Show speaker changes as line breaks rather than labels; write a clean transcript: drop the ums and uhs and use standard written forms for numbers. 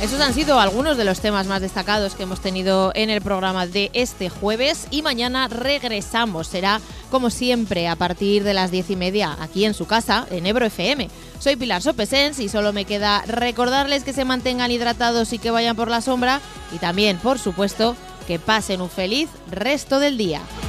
Esos han sido algunos de los temas más destacados que hemos tenido en el programa de este jueves y mañana regresamos. Será, como siempre, a partir de las 10:30 aquí en su casa, en Ebro FM. Soy Pilar Sopesens y solo me queda recordarles que se mantengan hidratados y que vayan por la sombra y también, por supuesto, que pasen un feliz resto del día.